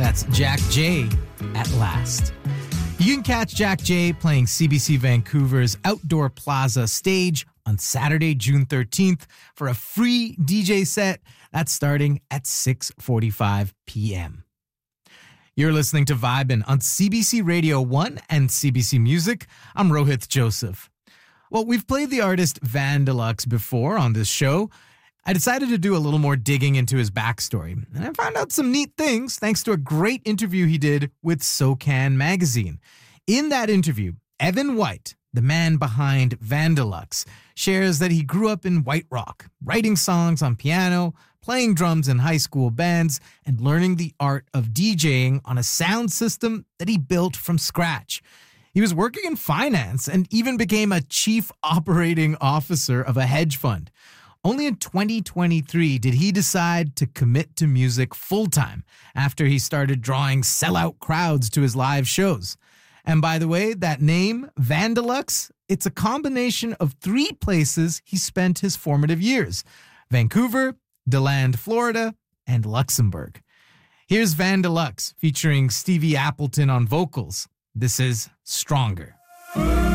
That's Jack J at last. You can catch Jack J playing CBC Vancouver's Outdoor Plaza stage on Saturday, June 13th for a free DJ set that's starting at 6:45 p.m. You're listening to Vibin' on CBC Radio 1 and CBC Music. I'm Rohit Joseph. Well, we've played the artist Vandelux before on this show. I decided to do a little more digging into his backstory, and I found out some neat things thanks to a great interview he did with SoCan magazine. In that interview, Evan White, the man behind Vandelux, shares that he grew up in White Rock, writing songs on piano, playing drums in high school bands, and learning the art of DJing on a sound system that he built from scratch. He was working in finance and even became a chief operating officer of a hedge fund. Only in 2023 did he decide to commit to music full-time after he started drawing sellout crowds to his live shows. And by the way, that name, Vandelux, it's a combination of 3 places he spent his formative years: Vancouver, DeLand, Florida, and Luxembourg. Here's Vandelux featuring Stevie Appleton on vocals. This is Stronger.